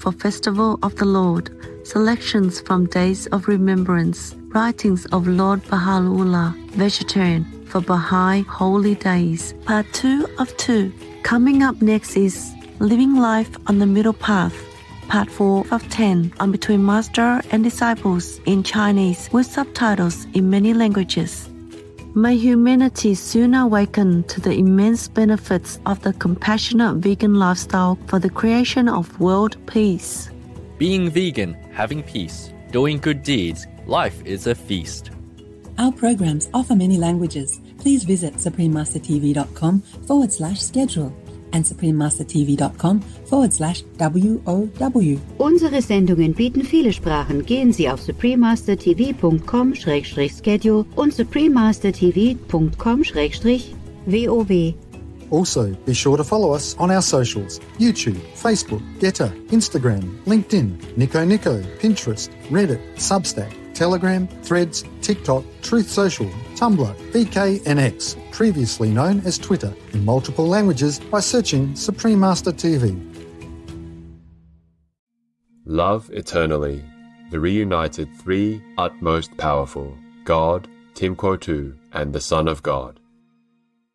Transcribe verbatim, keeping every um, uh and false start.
for Festival of the Lord, selections from Days of Remembrance, writings of Lord Baha'u'llah, vegetarian for Baha'i Holy Days, part two of two. Coming up next is Living Life on the Middle Path, part four of ten on Between Master and Disciples in Chinese with subtitles in many languages. May humanity soon awaken to the immense benefits of the compassionate vegan lifestyle for the creation of world peace. Being vegan, having peace, doing good deeds, life is a feast. Our programs offer many languages. Please visit suprememastertv.com forward slash schedule and suprememastertv.com forward slash WOW. Unsere Sendungen bieten viele Sprachen. Gehen Sie auf suprememastertv.com schrägstrich schedule und suprememastertv.com schrägstrich WOW. Also, be sure to follow us on our socials: YouTube, Facebook, Getter, Instagram, LinkedIn, Nico Nico, Pinterest, Reddit, Substack, Telegram, Threads, TikTok, Truth Social, Tumblr, V K and X, previously known as Twitter, in multiple languages by searching Supreme Master T V. Love eternally. The reunited three utmost powerful, God, Tim Quotu, and the Son of God.